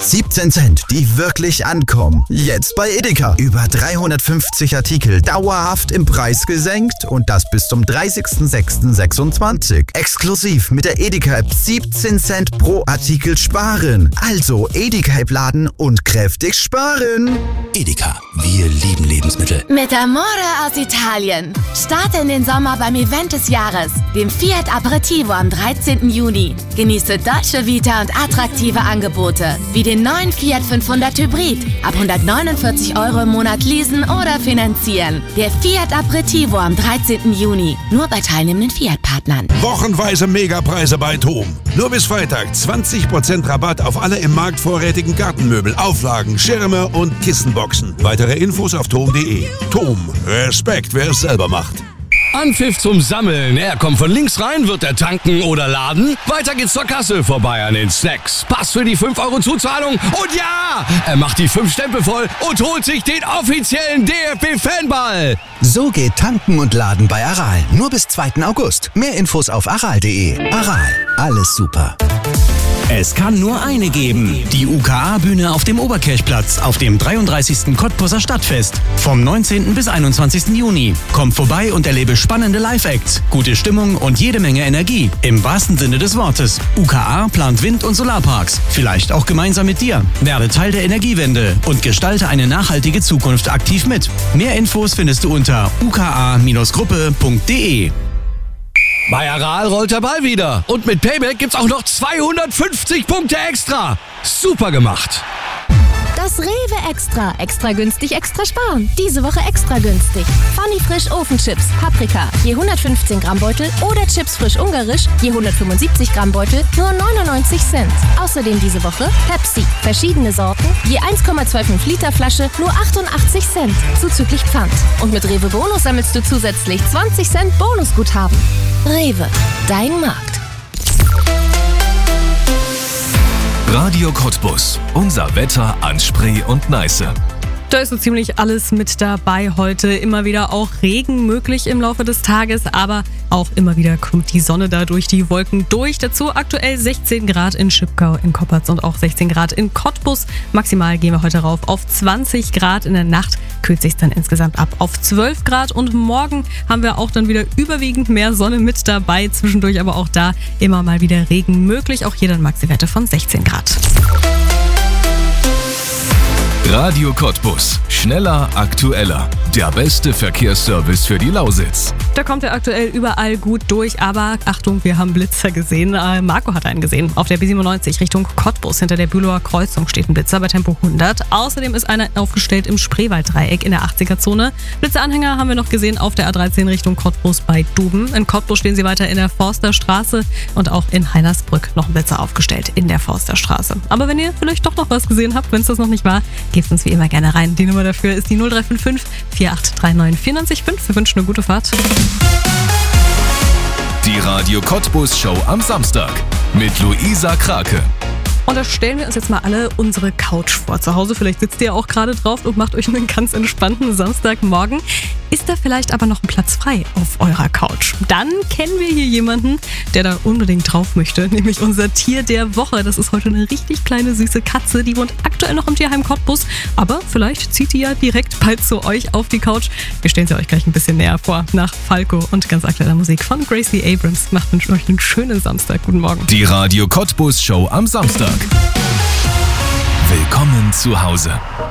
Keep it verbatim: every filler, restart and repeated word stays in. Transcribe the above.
siebzehn Cent, die wirklich ankommen. Jetzt bei Edeka. Über dreihundertfünfzig Artikel dauerhaft im Preis gesenkt und das bis zum dreißigsten sechsten sechsundzwanzig. Exklusiv mit der Edeka-App siebzehn Cent pro Artikel sparen. Also Edeka-App laden und kräftig sparen. Edeka, wir lieben Lebensmittel. Mit Amore aus Italien. Starte in den Sommer beim Event des Jahres, dem Fiat Aperitivo am dreizehnten Juni. Genieße deutsche Vita und attraktive Angebote, wie den neuen Fiat fünfhundert Hybrid. Ab hundertneunundvierzig Euro im Monat leasen oder finanzieren. Der Fiat Aperitivo am dreizehnten Juni. Nur bei teilnehmenden Fiat-Partnern. Wochenweise Megapreise bei TOM. Nur bis Freitag zwanzig Prozent Rabatt auf alle im Markt vorrätigen Gartenmöbel, Auflagen, Schirme und Kissenboxen. Weitere Infos auf tom punkt de. TOM. Respekt, wer es selber macht. Anpfiff zum Sammeln. Er kommt von links rein, wird er tanken oder laden. Weiter geht's zur Kasse, vorbei an den Snacks. Pass für die fünf Euro Zuzahlung. Und ja, er macht die fünf Stempel voll und holt sich den offiziellen D F B-Fanball. So geht Tanken und Laden bei Aral. Nur bis zweiten August. Mehr Infos auf aral punkt de. Aral. Alles super. Es kann nur eine geben. Die U K A-Bühne auf dem Oberkirchplatz auf dem dreiunddreißigsten Cottbuser Stadtfest. Vom neunzehnten bis einundzwanzigsten Juni. Komm vorbei und erlebe spannende Live-Acts, gute Stimmung und jede Menge Energie. Im wahrsten Sinne des Wortes. U K A plant Wind- und Solarparks. Vielleicht auch gemeinsam mit dir. Werde Teil der Energiewende und gestalte eine nachhaltige Zukunft aktiv mit. Mehr Infos findest du unter u k a gruppe punkt de. Bei Aral rollt der Ball wieder. Und mit Payback gibt's auch noch zweihundertfünfzig Punkte extra. Super gemacht. Das Rewe Extra. Extra günstig, extra sparen. Diese Woche extra günstig. Funny Frisch Ofenchips, Paprika, je hundertfünfzehn Gramm Beutel oder Chips frisch ungarisch, je hundertfünfundsiebzig Gramm Beutel, nur neunundneunzig Cent. Außerdem diese Woche Pepsi, verschiedene Sorten, je eins Komma fünfundzwanzig Liter Flasche, nur achtundachtzig Cent, zuzüglich Pfand. Und mit Rewe Bonus sammelst du zusätzlich zwanzig Cent Bonusguthaben. Rewe, dein Markt. Radio Cottbus. Unser Wetter an Spree und Neiße. Da ist so ziemlich alles mit dabei heute. Immer wieder auch Regen möglich im Laufe des Tages, aber auch immer wieder kommt die Sonne da durch die Wolken durch. Dazu aktuell sechzehn Grad in Schipkau, in Koppertz und auch sechzehn Grad in Cottbus. Maximal gehen wir heute rauf auf zwanzig Grad. In der Nacht kühlt sich dann insgesamt ab auf zwölf Grad. Und morgen haben wir auch dann wieder überwiegend mehr Sonne mit dabei. Zwischendurch aber auch da immer mal wieder Regen möglich. Auch hier dann Maxi-Werte von sechzehn Grad. Radio Cottbus. Schneller, aktueller. Der beste Verkehrsservice für die Lausitz. Da kommt er aktuell überall gut durch, aber Achtung, wir haben Blitzer gesehen. Äh, Marco hat einen gesehen. Auf der B siebenundneunzig Richtung Cottbus. Hinter der Bülower Kreuzung steht ein Blitzer bei Tempo hundert. Außerdem ist einer aufgestellt im Spreewalddreieck in der achtziger-Zone. Blitzeranhänger haben wir noch gesehen auf der A dreizehn Richtung Cottbus bei Duben. In Cottbus stehen sie weiter in der Forsterstraße und auch in Heinersbrück noch ein Blitzer aufgestellt in der Forsterstraße. Aber wenn ihr vielleicht doch noch was gesehen habt, wenn es das noch nicht war, gebt uns wie immer gerne rein. Die Nummer dafür ist die null drei fünf fünf vier acht drei neun vier neun fünf. Wir wünschen eine gute Fahrt. Die Radio Cottbus Show am Samstag mit Luisa Krake. Und da stellen wir uns jetzt mal alle unsere Couch vor. Zu Hause, vielleicht sitzt ihr auch gerade drauf und macht euch einen ganz entspannten Samstagmorgen. Ist da vielleicht aber noch ein Platz frei auf eurer Couch? Dann kennen wir hier jemanden, der da unbedingt drauf möchte, nämlich unser Tier der Woche. Das ist heute eine richtig kleine, süße Katze, die wohnt aktuell noch im Tierheim Cottbus, aber vielleicht zieht die ja direkt bald zu euch auf die Couch. Wir stellen sie euch gleich ein bisschen näher vor, nach Falco und ganz aktueller Musik von Gracie Abrams. Macht euch einen schönen Samstag. Guten Morgen. Die Radio Cottbus Show am Samstag. Willkommen zu Hause.